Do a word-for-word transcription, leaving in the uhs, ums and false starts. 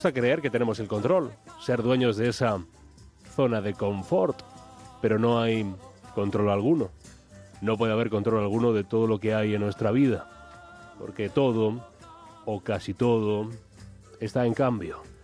a creer que tenemos el control, ser dueños de esa zona de confort, pero no hay control alguno. No puede haber control alguno de todo lo que hay en nuestra vida, porque todo, o casi todo, está en cambio.